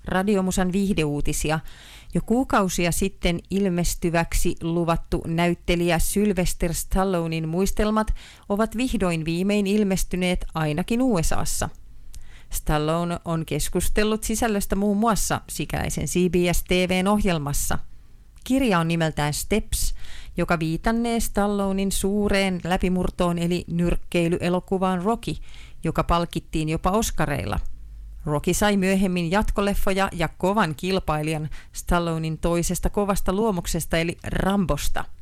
Radiomusan viihdeuutisia. Jo kuukausia sitten ilmestyväksi luvattu näyttelijä Sylvester Stallonen muistelmat ovat vihdoin viimein ilmestyneet ainakin USAssa. Stallone on keskustellut sisällöstä muun muassa sikäläisen CBS-TV:n ohjelmassa. Kirja on nimeltään Steps, joka viitannee Stallonen suureen läpimurtoon eli nyrkkeilyelokuvaan Rocky, joka palkittiin jopa Oscareilla. Rocky sai myöhemmin jatkoleffoja ja kovan kilpailijan Stallonen toisesta kovasta luomuksesta eli Rambosta.